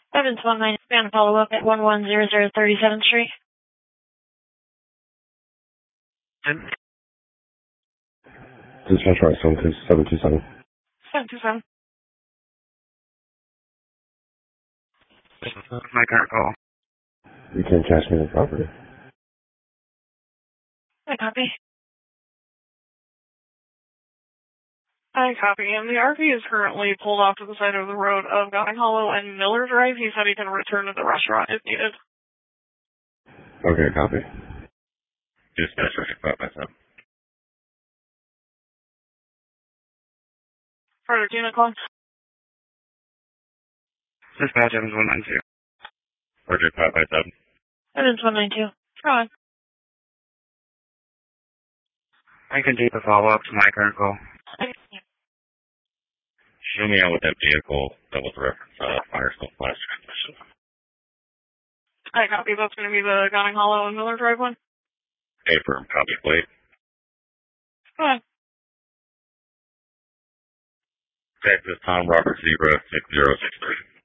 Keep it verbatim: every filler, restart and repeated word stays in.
Evans one nine, span follow-up at one one zero zero thirty-seventh Street. Dispatch right, seven two seven. seven two seven. My current call. You can't cash me the property. I copy. I copy. And the R V is currently pulled off to the side of the road of Gotting Hollow and Miller Drive. He said he can return to the restaurant if needed. Okay, copy. Dispatch right, five by seven. Further unit call. Dispatch Evans one nine two. Project five by seven. Evans one nine two. Go on. I can take a follow-up to my current call. Show me out with that vehicle that was referenced, uh, Firestone Flash transmission. I copy. That's going to be the Gotting Hollow and Miller Drive one. A firm copy plate. Go ahead. Texas Tom Robert Zebra six zero six three.